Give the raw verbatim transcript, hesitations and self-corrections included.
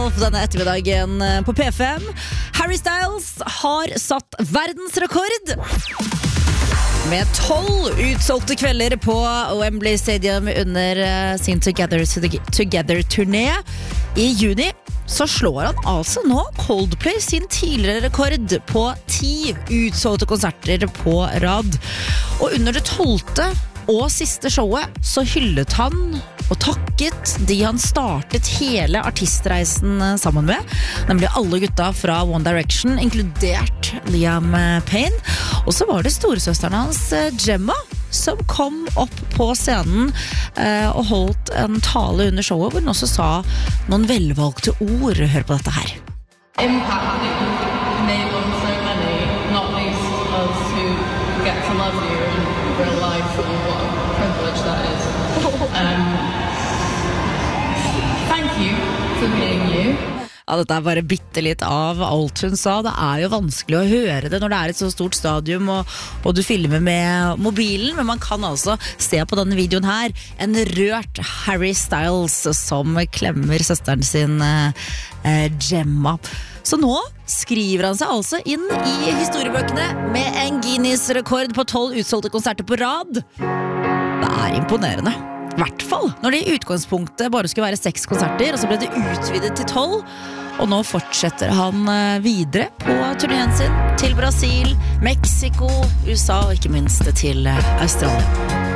Denne ettermiddagen på P fem. Harry Styles har satt verdensrekord med tolv utsolgte kvelder på Wembley Stadium under sin Together Together-turné. I juni så slår han altså nå Coldplay sin tidligere rekord på ti utsolgte konserter på rad. Og under det tolvte og siste showet så hyllet han og takket de han startet hele artistreisen sammen med, nemlig alle gutta fra One Direction, inkludert Liam Payne. Og så var det storesøsteren hans, Gemma, som kom opp på scenen eh, og holdt en tale under showet, hvor hun også sa noen velvalgte ord. Hør på dette her. Impacting enabling so many, not least us who get to love you in real life, and what a privilege that is. Um, thank you for being you. Ja, dette er bare bitte litt av alt hun sa. Det er jo vanskelig å høre det når det er et så stort stadium og, og du filmer med mobilen, men man kan altså se på denne videoen her en rørt Harry Styles som klemmer søsteren sin eh, Gemma. Så nå skriver han seg altså inn i historiebøkene med en Guinness-rekord på tolv utsolgte konserter på rad. Det er imponerende. I hvert fall når det i utgangspunktet bare skulle være seks konserter, og så ble det utvidet til tolv. Og nå fortsetter han videre på turneen sin til Brasil, Mexico, U S A og ikke minst til Australia.